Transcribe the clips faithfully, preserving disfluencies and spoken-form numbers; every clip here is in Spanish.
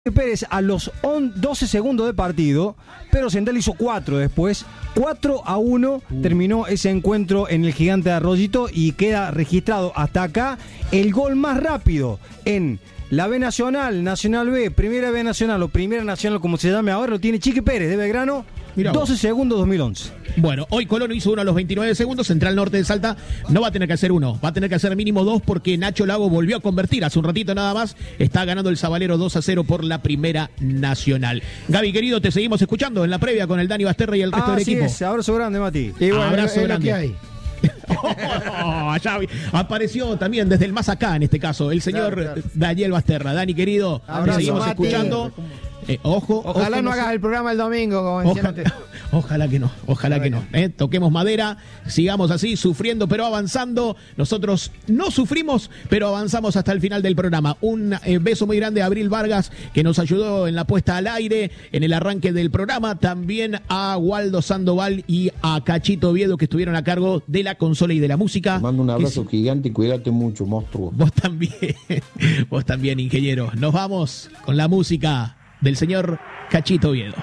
Pérez a los doce segundos de partido, pero Central hizo cuatro después. cuatro a uno uh. terminó ese encuentro en el Gigante de Arroyito y queda registrado hasta acá el gol más rápido en la B Nacional, Nacional B, Primera B Nacional o Primera Nacional como se llame ahora, lo tiene Chiqui Pérez de Belgrano. Mirá doce segundos dos mil once. Bueno, hoy Colón hizo uno a los veintinueve segundos. Central Norte de Salta no va a tener que hacer uno, va a tener que hacer mínimo dos porque Nacho Lago volvió a convertir hace un ratito nada más. Está ganando el Sabalero dos a cero por la Primera Nacional. Gaby, querido, te seguimos escuchando en la previa con el Dani Basterra y el resto ah, del sí equipo. Es. Abrazo grande, Mati. Y bueno, abrazo es grande. Lo que hay. Oh, ya apareció también desde el más acá en este caso el señor claro, claro. Daniel Basterra. Dani, querido, abrazo, te seguimos Mati. escuchando. Eh, ojo, ojalá ojo, no no hagas sé. el programa el domingo como Ojalá, ojalá que no, ojalá no, que no. Eh, toquemos madera, sigamos así, sufriendo pero avanzando. Nosotros no sufrimos, pero avanzamos hasta el final del programa. Un eh, beso muy grande a Abril Vargas, que nos ayudó en la puesta al aire, en el arranque del programa. También a Waldo Sandoval y a Cachito Oviedo, que estuvieron a cargo de la consola y de la música. Te mando un abrazo que... gigante y cuídate mucho, monstruo. Vos también, vos también, ingeniero. Nos vamos con la música del señor Cachito Oviedo.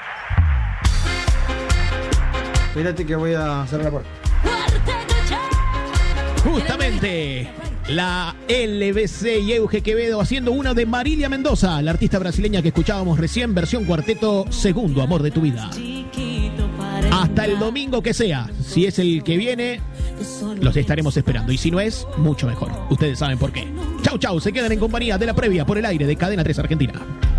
Espérate que voy a cerrar la puerta. Justamente la L B C y Euge Quevedo haciendo una de Marilia Mendoza, la artista brasileña que escuchábamos recién, versión cuarteto, Segundo Amor de tu Vida. Hasta el domingo que sea, si es el que viene, los estaremos esperando. Y si no es, mucho mejor. Ustedes saben por qué. Chau, chau, se quedan en compañía de la previa por el aire de Cadena tres Argentina.